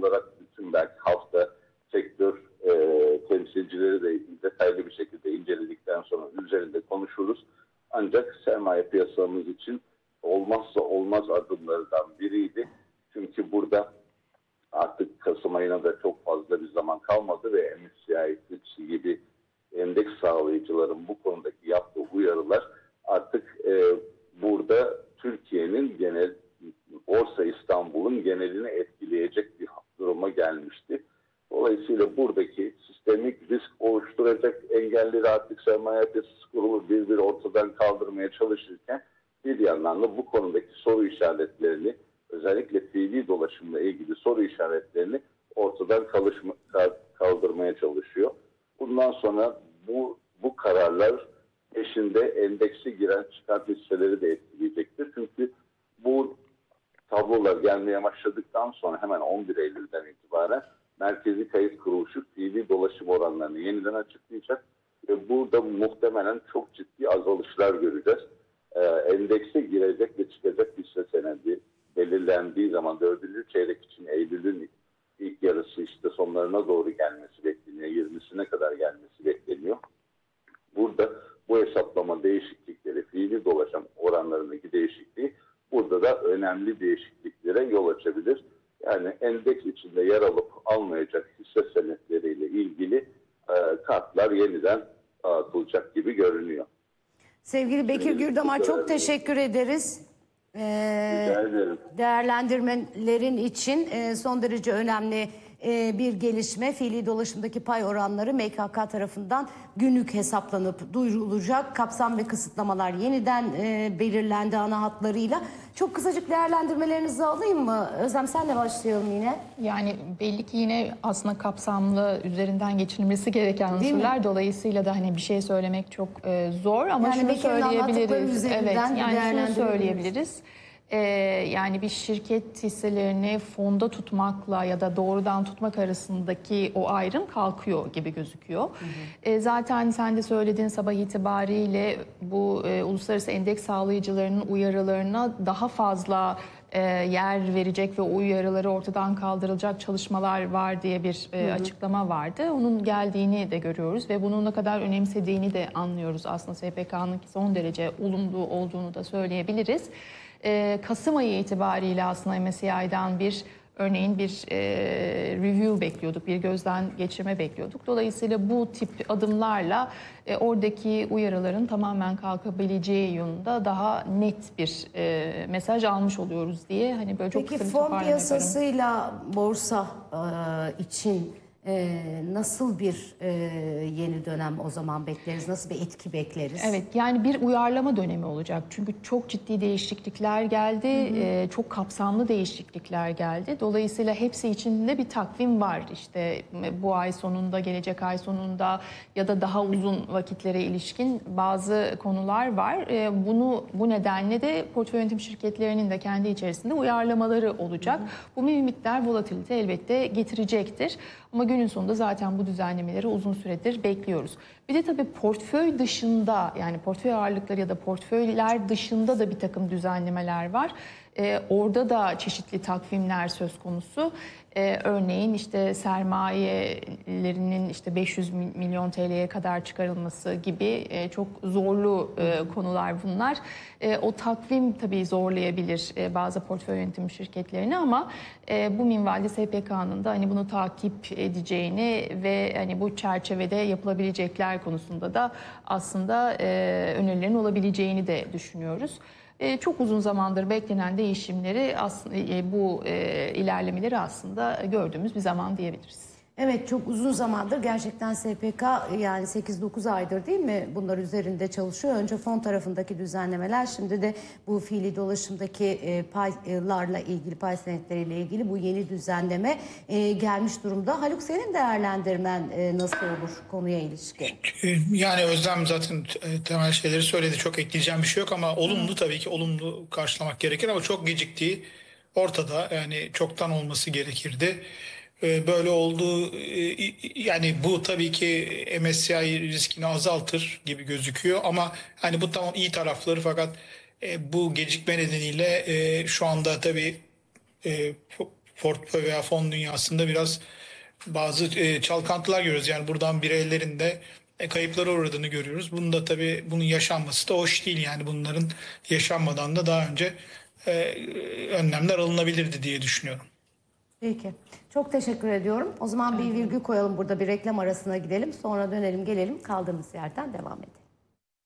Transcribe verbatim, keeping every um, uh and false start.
olarak bütün belki hafta sektör e, temsilcileri de detaylı bir şekilde inceledikten sonra üzerinde konuşuruz. Ancak sermaye piyasamız için olmazsa olmaz adımlardan biriydi. Çünkü burada artık Kasım ayına da çok fazla bir zaman kalmadı ve M S C I gibi endeks sağlayıcıların bu konudaki yaptığı uyarılar artık e, burada Türkiye'nin genel, Borsa İstanbul'un genelini etkileyecek bir duruma gelmişti. Dolayısıyla buradaki sistemik risk oluşturacak engelleri artık sermaye piyasası kurulu bir bir ortadan kaldırmaya çalışırken bir yandan da bu konudaki soru işaretlerini, özellikle fiili dolaşımla ilgili soru işaretlerini ortadan kalışma, kaldırmaya çalışıyor. Bundan sonra bu bu kararlar peşinde endekse giren çıkan hisseleri de etkileyecektir. Çünkü bu tablolar gelmeye başladıktan sonra hemen on bir Eylül'den itibaren Merkezi Kayıt Kuruluşu fiili dolaşım oranlarını yeniden açıklayacak ve burada muhtemelen çok ciddi azalışlar göreceğiz. Ee, endekse girecek ve çıkacak hisse senedi belirlendiği zaman dördüncü çeyrek için Eylül'ün ilk yarısı işte sonlarına doğru gelmesi bekleniyor. yirmisine kadar gelmesi bekleniyor. Burada bu hesaplama değişiklikleri, fiili dolaşım oranlarındaki değişikliği burada da önemli değişikliklere yol açabilir. Yani endeks içinde yer alıp almayacak hisse senetleriyle ilgili e, kartlar yeniden dağıtılacak gibi görünüyor. Sevgili Bekir Gürdamar, çok teşekkür ederiz. Ee, Rica ederim. Değerlendirmelerin için e, son derece önemli e, bir gelişme. Fiili dolaşımdaki pay oranları M K K tarafından günlük hesaplanıp duyurulacak. Kapsam ve kısıtlamalar yeniden e, belirlendi ana hatlarıyla. Çok kısacık değerlendirmelerinizi alayım mı? Özlem, senle başlayalım yine. Yani belli ki yine aslında kapsamlı, üzerinden geçirilmesi gereken unsurlar. Dolayısıyla da hani bir şey söylemek çok e, zor ama yani şunu söyleyebiliriz. Evet, yani şunu söyleyebiliriz. Ee, yani bir şirket hisselerini fonda tutmakla ya da doğrudan tutmak arasındaki o ayrım kalkıyor gibi gözüküyor. Hı hı. Ee, zaten sen de söylediğin sabah itibariyle bu e, uluslararası endeks sağlayıcılarının uyarılarına daha fazla e, yer verecek ve o uyarıları ortadan kaldırılacak çalışmalar var diye bir e, hı hı. açıklama vardı. Onun geldiğini de görüyoruz ve bunun ne kadar önemsediğini de anlıyoruz. Aslında S P K'nın son derece olumlu olduğunu da söyleyebiliriz. Kasım ayı itibariyle aslında M S C I'den bir örneğin bir e, review bekliyorduk, bir gözden geçirme bekliyorduk. Dolayısıyla bu tip adımlarla e, oradaki uyarıların tamamen kalkabileceği yönünde daha net bir e, mesaj almış oluyoruz diye hani böyle çok Peki fon piyasasıyla borsa e, için Ee, nasıl bir e, yeni dönem o zaman bekleriz? Nasıl bir etki bekleriz? Evet, yani bir uyarlama dönemi olacak. Çünkü çok ciddi değişiklikler geldi. Hı hı. E, çok kapsamlı değişiklikler geldi. Dolayısıyla hepsi içinde bir takvim var. İşte bu ay sonunda, gelecek ay sonunda ya da daha uzun vakitlere ilişkin bazı konular var. E, bunu bu nedenle de portföy yönetim şirketlerinin de kendi içerisinde uyarlamaları olacak. Hı hı. Bu bir miktar volatilite elbette getirecektir. Ama günün sonunda zaten bu düzenlemeleri uzun süredir bekliyoruz. Bir de tabii portföy dışında, yani portföy ağırlıkları ya da portföyler dışında da bir takım düzenlemeler var. Ee, orada da çeşitli takvimler söz konusu. Ee, örneğin işte sermayelerinin işte beş yüz milyon T L'ye kadar çıkarılması gibi e, çok zorlu e, konular bunlar. E, o takvim tabii zorlayabilir e, bazı portföy yönetim şirketlerini ama e, bu minvalde S P K'nın da hani bunu takip edeceğini ve hani bu çerçevede yapılabilecekler konusunda da aslında e, önerilerin olabileceğini de düşünüyoruz. Çok uzun zamandır beklenen değişimleri, aslında bu ilerlemeleri aslında gördüğümüz bir zaman diyebiliriz. Evet, çok uzun zamandır gerçekten S P K yani sekiz dokuz aydır değil mi bunlar üzerinde çalışıyor. Önce fon tarafındaki düzenlemeler, şimdi de bu fiili dolaşımdaki paylarla ilgili, pay senetleriyle ilgili bu yeni düzenleme gelmiş durumda. Haluk, senin değerlendirmen nasıl olur konuya ilişkin? Yani Özlem zaten temel şeyleri söyledi. Çok ekleyeceğim bir şey yok ama olumlu, tabii ki olumlu karşılamak gerekir ama çok geciktiği ortada. Yani çoktan olması gerekirdi. Böyle olduğu, yani bu tabii ki M S C I riskini azaltır gibi gözüküyor ama hani bu tamam iyi tarafları, fakat bu gecikme nedeniyle şu anda tabii portföy veya fon dünyasında biraz bazı e, çalkantılar görüyoruz. Yani buradan bireylerin de e, kayıplara uğradığını görüyoruz. Bunun da tabii bunun yaşanması da hoş değil. Yani bunların yaşanmadan da daha önce e, önlemler alınabilirdi diye düşünüyorum. Peki. Çok teşekkür ediyorum. O zaman bir virgül koyalım burada, bir reklam arasına gidelim. Sonra dönelim gelelim kaldığımız yerden devam edelim.